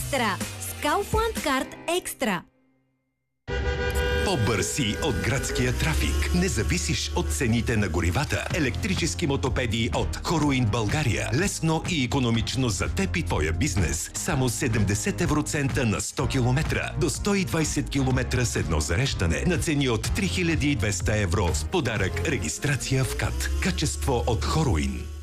Екстра! С Kaufland Card Екстра! По-бърз си от градския трафик. Не зависиш от цените на горивата. Електрически мотопеди от Хоруин България. Лесно и икономично за теб и твоя бизнес. Само 70 евроцента на 100 км. До 120 км с едно зареждане. На цени от 3200 евро. С подарък регистрация в КАТ. Качество от Хоруин.